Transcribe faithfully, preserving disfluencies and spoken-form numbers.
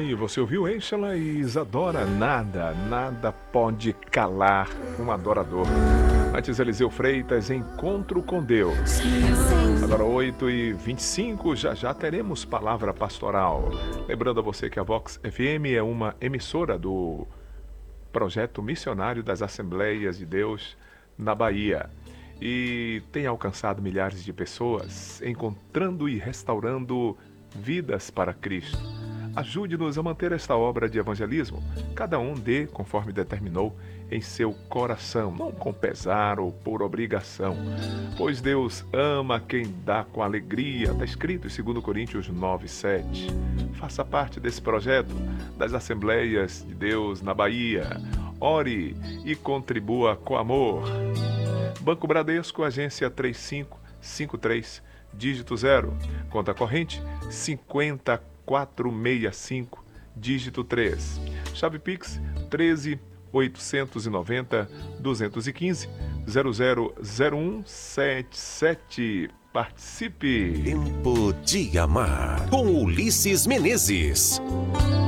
E você ouviu Ênxela e Isadora? Nada, nada pode calar um adorador. Antes, Eliseu Freitas, Encontro com Deus. Agora, oito e vinte e cinco, já já teremos Palavra Pastoral. Lembrando a você que a Vox F M é uma emissora do Projeto Missionário das Assembleias de Deus na Bahia. E tem alcançado milhares de pessoas, encontrando e restaurando vidas para Cristo. Ajude-nos a manter esta obra de evangelismo. Cada um dê conforme determinou em seu coração, não com pesar ou por obrigação. Pois Deus ama quem dá com alegria, está escrito em dois Coríntios nove, sete. Faça parte desse projeto das Assembleias de Deus na Bahia. Ore e contribua com amor. Banco Bradesco, agência três cinco cinco três, dígito zero. Conta corrente cinquenta quatro sessenta e cinco, dígito três. Chave Pix treze oitocentos e noventa, duzentos e quinze, zero zero zero um sete sete. Participe! Tempo de Amar, com Ulisses Menezes.